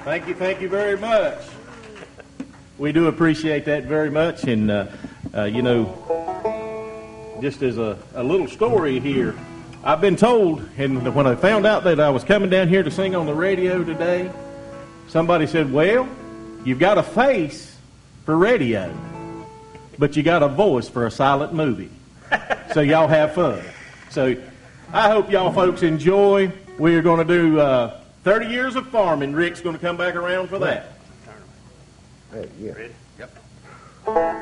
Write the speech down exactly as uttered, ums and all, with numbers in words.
Thank you, thank you very much. We do appreciate that very much, and uh, uh, you know, just as a, a little story here, I've been told, and when I found out that I was coming down here to sing on the radio today, somebody said, well, you've got a face for radio, but you got a voice for a silent movie. So y'all have fun. So I hope y'all folks enjoy. We're going to do uh, thirty years of farming. Rick's going to come back around for that. Hey, yeah. Ready? Yep.